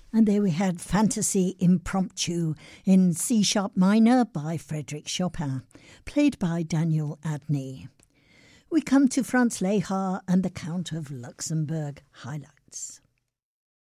And there we had Fantasy Impromptu in C-sharp minor by Frédéric Chopin, played by Daniel Adney. We come to Franz Lehár and the Count of Luxembourg highlights.